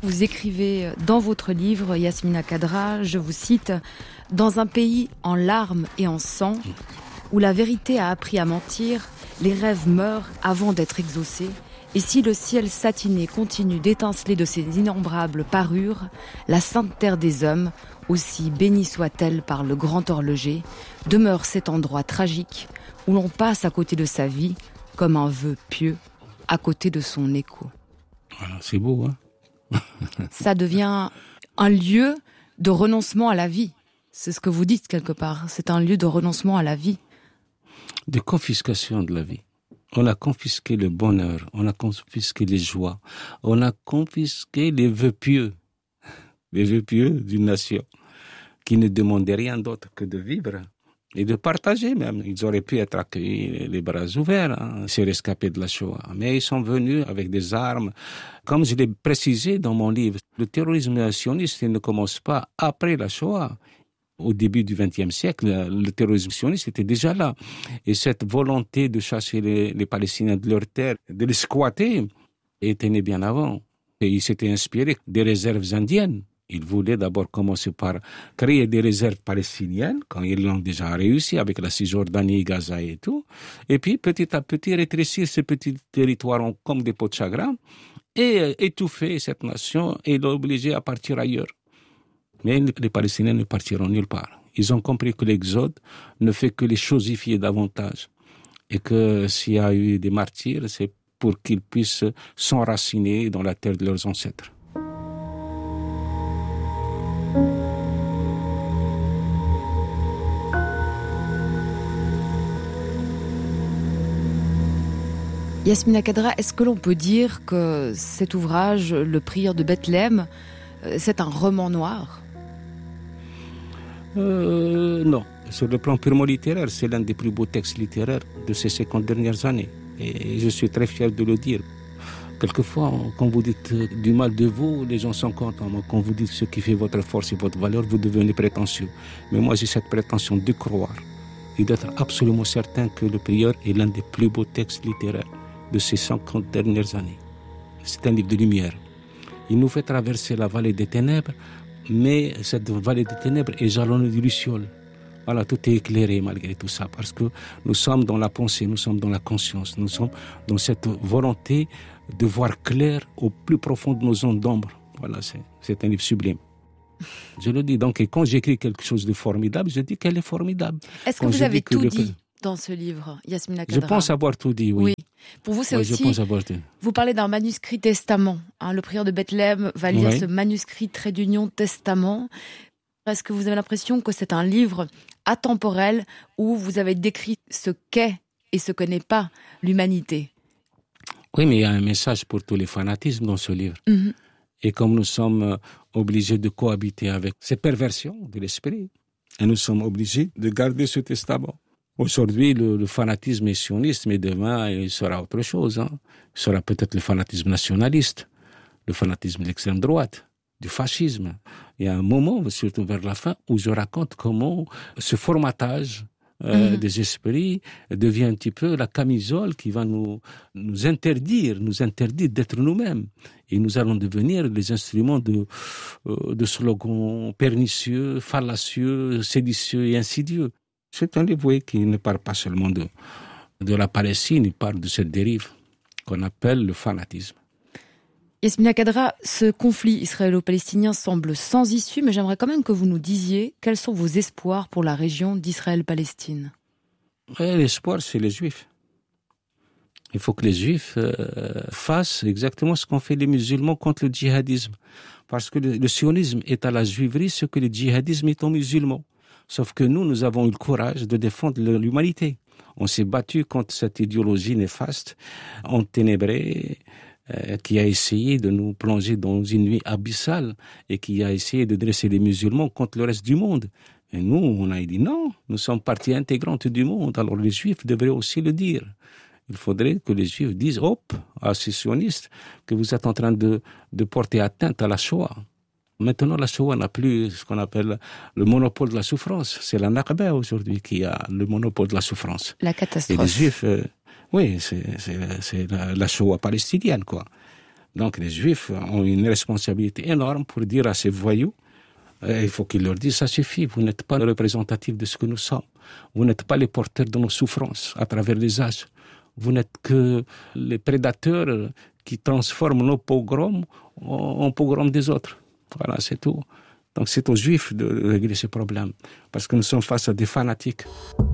vous écrivez dans votre livre, Yasmina Khadra, je vous cite, « Dans un pays en larmes et en sang, où la vérité a appris à mentir, les rêves meurent avant d'être exaucés, et si le ciel satiné continue d'étinceler de ses innombrables parures, la sainte terre des hommes, aussi bénie soit-elle par le grand horloger, demeure cet endroit tragique où l'on passe à côté de sa vie comme un vœu pieux à côté de son écho. » Voilà, c'est beau, hein. Ça devient un lieu de renoncement à la vie. C'est ce que vous dites quelque part. C'est un lieu de renoncement à la vie. De confiscation de la vie. On a confisqué le bonheur, on a confisqué les joies, on a confisqué les vœux pieux d'une nation qui ne demandait rien d'autre que de vivre et de partager même. Ils auraient pu être accueillis les bras ouverts, ces rescapés de la Shoah. Mais ils sont venus avec des armes. Comme je l'ai précisé dans mon livre, le terrorisme sioniste ne commence pas après la Shoah. Au début du XXe siècle, le terrorisme sioniste était déjà là. Et cette volonté de chasser les Palestiniens de leur terre, de les squatter, était née bien avant. Et il s'était inspiré des réserves indiennes. Il voulait d'abord commencer par créer des réserves palestiniennes, quand ils l'ont déjà réussi avec la Cisjordanie, Gaza et tout. Et puis, petit à petit, rétrécir ces petits territoires comme des pots de chagrin et étouffer cette nation et l'obliger à partir ailleurs. Mais les Palestiniens ne partiront nulle part. Ils ont compris que l'exode ne fait que les chosifier davantage. Et que s'il y a eu des martyrs, c'est pour qu'ils puissent s'enraciner dans la terre de leurs ancêtres. Yasmina Khadra, est-ce que l'on peut dire que cet ouvrage, Le prieur de Bethléem, c'est un roman noir ? Non. Sur le plan purement littéraire, c'est l'un des plus beaux textes littéraires de ces 50 dernières années. Et je suis très fier de le dire. Quelquefois, quand vous dites du mal de vous, les gens sont contents. Quand vous dites ce qui fait votre force et votre valeur, vous devenez prétentieux. Mais moi, j'ai cette prétention de croire et d'être absolument certain que Le prieur est l'un des plus beaux textes littéraires de ces 50 dernières années. C'est un livre de lumière. Il nous fait traverser la vallée des ténèbres, mais cette vallée des ténèbres est jalonnée de lucioles. Voilà, tout est éclairé malgré tout ça, parce que nous sommes dans la pensée, nous sommes dans la conscience, nous sommes dans cette volonté de voir clair au plus profond de nos ondes d'ombre. Voilà, c'est un livre sublime. Je le dis, donc, et quand j'écris quelque chose de formidable, je dis qu'elle est formidable. Est-ce que vous avez tout dit dans ce livre, Yasmina Khadra ? Je pense avoir tout dit, oui. Pour vous, c'est aussi... Je pense avoir tout. Vous parlez d'un manuscrit testament. Le prieur de Bethléem va lire ce manuscrit trait d'union testament. Est-ce que vous avez l'impression que c'est un livre atemporel où vous avez décrit ce qu'est et ce que n'est pas l'humanité ? Oui, mais il y a un message pour tous les fanatismes dans ce livre. Mm-hmm. Et comme nous sommes obligés de cohabiter avec ces perversions de l'esprit, et nous sommes obligés de garder ce testament. Aujourd'hui, le fanatisme est sioniste, mais demain, il sera autre chose. Il sera peut-être le fanatisme nationaliste, le fanatisme de l'extrême droite, du fascisme. Il y a un moment, surtout vers la fin, où je raconte comment ce formatage des esprits devient un petit peu la camisole qui va nous interdire d'être nous-mêmes. Et nous allons devenir les instruments de slogans pernicieux, fallacieux, séditieux et insidieux. C'est un livre qui ne parle pas seulement de la Palestine, il parle de cette dérive qu'on appelle le fanatisme. Yasmina Khadra, ce conflit israélo-palestinien semble sans issue, mais j'aimerais quand même que vous nous disiez quels sont vos espoirs pour la région d'Israël-Palestine. L'espoir, c'est les Juifs. Il faut que les Juifs fassent exactement ce qu'ont fait les musulmans contre le djihadisme. Parce que le sionisme est à la juiverie ce que le djihadisme est aux musulmans. Sauf que nous avons eu le courage de défendre l'humanité. On s'est battu contre cette idéologie néfaste, enténébrée, qui a essayé de nous plonger dans une nuit abyssale et qui a essayé de dresser les musulmans contre le reste du monde. Et nous, on a dit non, nous sommes partie intégrante du monde, alors les Juifs devraient aussi le dire. Il faudrait que les Juifs disent, hop, à ces sionistes, que vous êtes en train de porter atteinte à la Shoah. Maintenant, la Shoah n'a plus ce qu'on appelle le monopole de la souffrance. C'est la Nakba aujourd'hui qui a le monopole de la souffrance. La catastrophe. Et les Juifs, oui, c'est la Shoah palestinienne, quoi. Donc les Juifs ont une responsabilité énorme pour dire à ces voyous, il faut qu'ils leur disent, ça suffit, vous n'êtes pas représentatifs de ce que nous sommes. Vous n'êtes pas les porteurs de nos souffrances à travers les âges. Vous n'êtes que les prédateurs qui transforment nos pogroms en pogroms des autres. Voilà, c'est tout. Donc c'est aux Juifs de régler ces problèmes, parce que nous sommes face à des fanatiques.